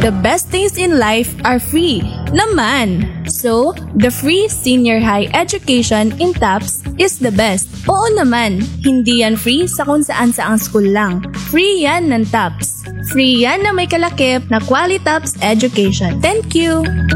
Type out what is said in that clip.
the best things in life are free. Naman! So, the free senior high education in TAPS is the best. Oo naman, hindi yan free sa kung saan saang school lang. Free yan ng TAPS. Free yan na may kalakip na Quality TAPS education. Thank you!